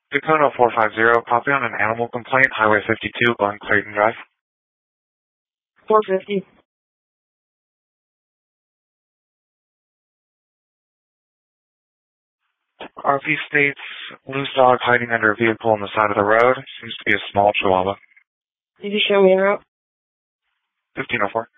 Dakota 450, copy on an animal complaint, Highway 52, Glen Clayton Drive. 450. RP states, loose dog hiding under a vehicle on the side of the road. Seems to be a small chihuahua. Did you show me en route? 1504.